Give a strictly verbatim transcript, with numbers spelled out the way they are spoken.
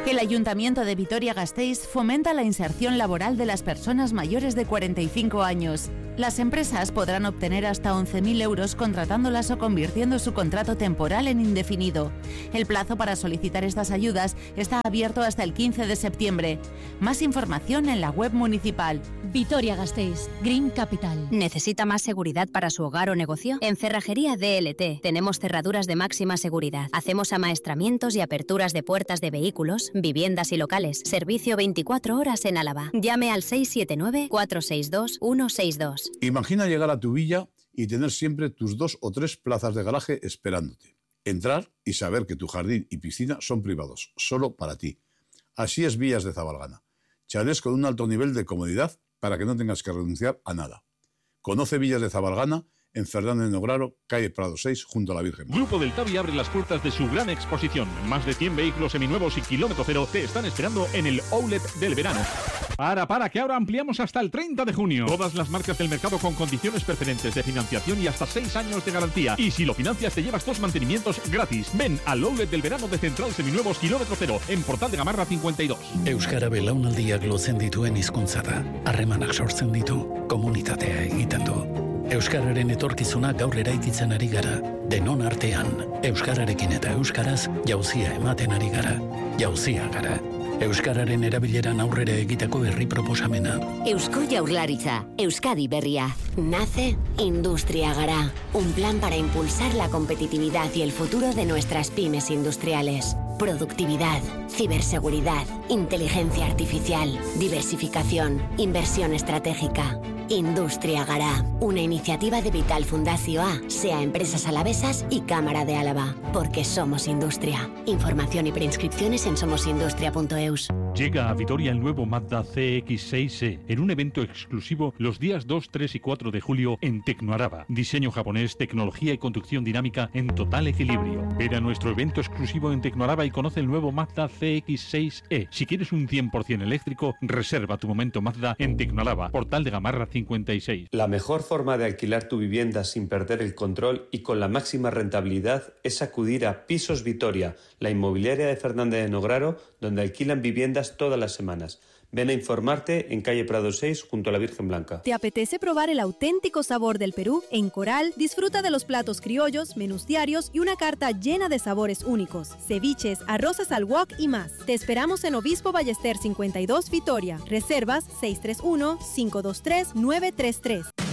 El Ayuntamiento de Vitoria-Gasteiz fomenta la inserción laboral de las personas mayores de cuarenta y cinco años. Las empresas podrán obtener hasta once mil euros contratándolas o convirtiendo su contrato temporal en indefinido. El plazo para solicitar estas ayudas está abierto hasta el quince de septiembre. Más información en la web municipal. Vitoria-Gasteiz, Green Capital. ¿Necesita más seguridad para su hogar o negocio? En Cerrajería D L T tenemos cerraduras de máxima seguridad. Hacemos amaestramientos y aperturas de puertas de vehículos, viviendas y locales. Servicio veinticuatro horas en Álava. Llame al seis siete nueve, cuatro seis dos, uno seis dos. Imagina llegar a tu villa y tener siempre tus dos o tres plazas de garaje esperándote. Entrar y saber que tu jardín y piscina son privados, solo para ti. Así es Villas de Zabalgana. Chalés con un alto nivel de comodidad para que no tengas que renunciar a nada. Conoce Villas de Zabalgana en Fernández de Nograro, calle Prado seis, junto a la Virgen. Grupo del Tavi abre las puertas de su gran exposición. Más de cien vehículos seminuevos y kilómetro cero te están esperando en el Outlet del verano. Para, para, que ahora ampliamos hasta el treinta de junio. Todas las marcas del mercado con condiciones preferentes de financiación y hasta seis años de garantía. Y si lo financias te llevas dos mantenimientos gratis. Ven al Outlet del verano de Central Seminuevos kilómetro cero, en Portal de Gamarra cincuenta y dos. Euskara belaunaldiak lotzen dituen hizkuntza da. Harremanak sortzen ditu, komunitatea egiten du. Euskararen etorkizuna gaur eraikitzen ari gara. Denon artean, euskararekin eta euskaraz jauzia ematen ari gara. Jauzia gara. Euskararen erabileran aurrera egiteko herri proposamena. Eusko Jaurlaritza, Euskadi Berria. Nace Industria Gara, un plan para impulsar la competitividad y el futuro de nuestras pymes industriales. Productividad, ciberseguridad, inteligencia artificial, diversificación, inversión estratégica. Industria Gara, una iniciativa de Vital Fundación A, SEA Empresas Alavesas y Cámara de Álava, porque somos industria. Información y preinscripciones en somosindustria punto eus. Llega a Vitoria el nuevo Mazda C X seis E en un evento exclusivo los días dos, tres y cuatro de julio en Tecnoaraba. Diseño japonés, tecnología y conducción dinámica en total equilibrio. Ven a nuestro evento exclusivo en Tecnoaraba y conoce el nuevo Mazda C X seis E. Si quieres un cien por ciento eléctrico, reserva tu momento Mazda en Tecnoaraba, Portal de Gamarra cincuenta y seis. La mejor forma de alquilar tu vivienda sin perder el control y con la máxima rentabilidad es acudir a Pisos Vitoria, la inmobiliaria de Fernández de Nograro, donde alquilan viviendas todas las semanas. Ven a informarte en calle Prado seis junto a la Virgen Blanca. ¿Te apetece probar el auténtico sabor del Perú? En Coral, disfruta de los platos criollos, menús diarios y una carta llena de sabores únicos, ceviches, arroces al wok y más. Te esperamos en Obispo Ballester cincuenta y dos Vitoria. Reservas seis tres uno, cinco dos tres, nueve tres tres.